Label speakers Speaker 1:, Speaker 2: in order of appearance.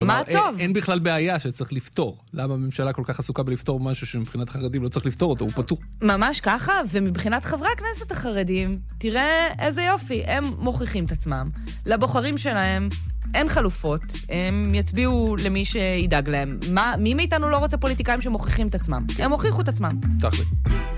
Speaker 1: מה טוב?
Speaker 2: אין בכלל בעיה שצריך לפתור. למה הממשלה כל כך עסוקה בלפתור משהו שמבחינת החרדים לא צריך לפתור אותו, הוא פתור.
Speaker 1: ממש ככה, ומבחינת חברי הכנסת החרדים, תראה איזה יופי, הם מוכיחים את עצמם. לבוחרים שלהם אין חלופות, הם יצביעו למי שידאג להם. מי מאיתנו לא רוצה פוליטיקאים שמוכיחים את עצמם? הם הוכיחו את עצמם.
Speaker 2: תכלס.